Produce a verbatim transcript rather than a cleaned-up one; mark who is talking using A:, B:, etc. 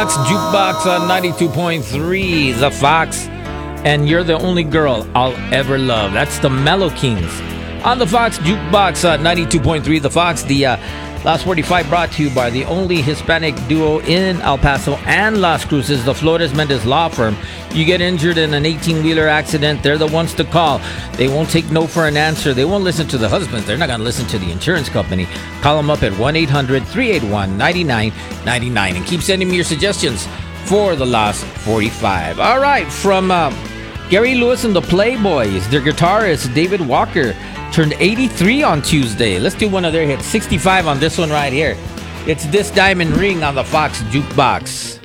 A: Fox Jukebox on ninety-two point three, The Fox, and You're the Only Girl I'll Ever Love. That's the Mellow Kings on the Fox Jukebox on ninety-two point three, The Fox. The uh, Last forty-five brought to you by the only Hispanic duo in El Paso and Las Cruces, the Flores Mendez Law Firm. You get injured in an eighteen-wheeler accident, they're the ones to call. They won't take no for an answer. They won't listen to the husbands. They're not going to listen to the insurance company. Call them up at one eight hundred three eight one nine nine nine nine and keep sending me your suggestions for the Last forty-five. All right, from uh, Gary Lewis and the Playboys, their guitarist David Walker turned eighty-tee on Tuesday. Let's do one of their hits. sixty-five on this one right here. It's This Diamond Ring on the Fox Jukebox.